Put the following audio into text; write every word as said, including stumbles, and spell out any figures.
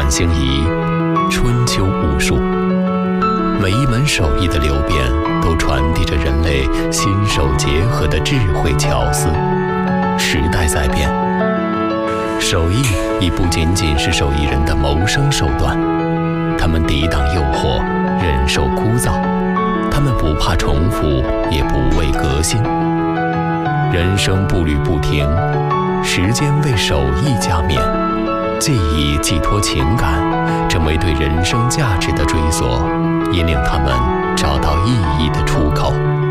星移，春秋无数。每一门手艺的流变，都传递着人类心手结合的智慧巧思。时代在变，手艺已不仅仅是手艺人的谋生手段，他们抵挡诱惑，忍受枯燥，他们不怕重复，也不畏革新。人生步履不停，时间为手艺加冕，技艺寄托情感，成为对人生价值的追索，引领他们找到意义的出口。